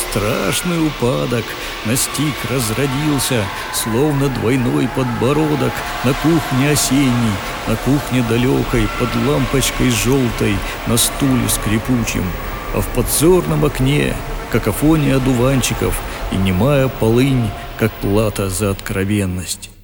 Страшный упадок настиг, разродился, словно двойной подбородок на кухне осенней, на кухне далекой, под лампочкой желтой, на стуле скрипучем. А в подзорном окне какофония одуванчиков и немая полынь, как плата за откровенность.